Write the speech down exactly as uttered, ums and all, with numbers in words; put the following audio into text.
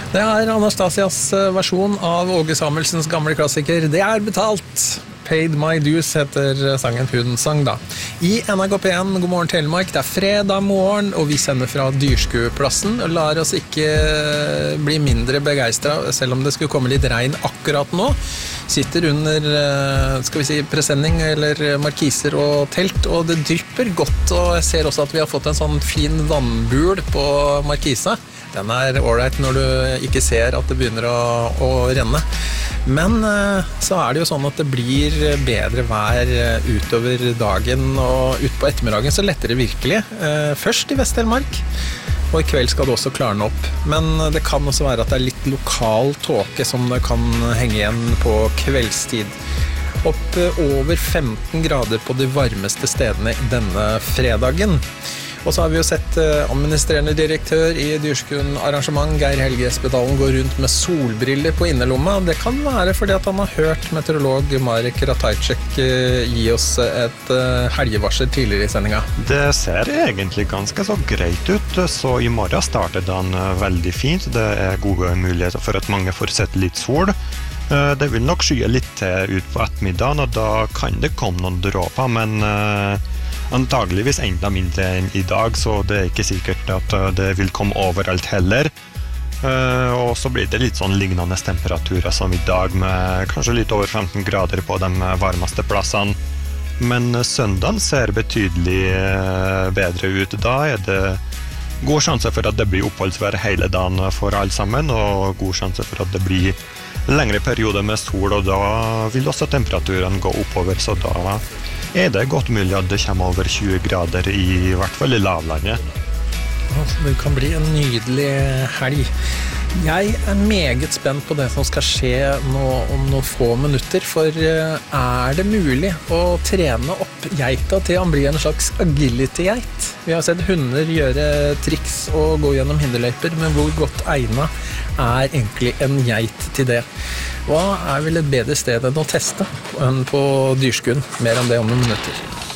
Det er Anastasias versjon av Åge Samuelsens gamle klassiker Det er betalt. Paid My Dues heter sangen hun sang da. I N R K P en, god morgen Telemark, det er fredag morgen, og vi sender fra Dyrskueplassen, og lar oss ikke bli mindre begeistret, selv om det skulle komme litt regn akkurat nå. Sitter under, skal vi si, presenning eller markiser og telt, og det drypper godt, og jeg ser også at vi har fått en sånn fin vannbul på markisa. Den er alright når du ikke ser at det begynner å, å renne. Men så er det jo sånn at det blir bedre vær utover dagen, og ut på ettermiddagen så letter det virkelig. Først i Vest-Telemark, og i kveld skal det også klarne opp. Men det kan også være at det er litt lokal tåke som det kan henge igjen på kveldstid. Opp over femten grader på de varmeste stedene denne fredagen. Og så har vi jo sett administrerende direktør i Dyrskuen Arrangement, Geir Helge Espedalen, gå rundt med solbriller på innerlomma. Det kan være fordi at han har hørt meteorolog Marek Ratajczyk gi oss et helgevarsel tidligere i sendinga. Det ser egentlig ganske så greit ut, så i morgen starter den veldig fint. Det er gode muligheter for at mange får sett litt sol. Det vil nok skye litt til ut på ettermiddagen, og da kan det komme noen dråper, men antageligvis enda mindre enn i dag, så det er ikke sikkert at det vil komme overalt heller. Og så blir det litt sånn lignende temperaturer som i dag, med kanskje litt over femten grader på de varmeste plassene. Men søndagen ser betydelig bedre ut. Da er det god sjanse for at det blir oppholdsvær hele dagen for alle sammen, og god sjanse for at det blir lengre perioder med sol, og da vil også temperaturen gå oppover, så da er det godt mulig at det kommer over tjue grader, i hvert fall i lavlandet. Det kan bli en nydelig helg. Jeg er meget spent på det som skal skje nå om noen få minutter, for er det mulig å trene opp geita til han blir en slags agility-geit? Vi har sett hunder gjøre triks og gå gjennom hinderløyper, men hvor godt egnet er egentlig en geit til det? Hva er vel et bedre sted enn å teste enn på Dyrskuen? Mer om det om noen minutter.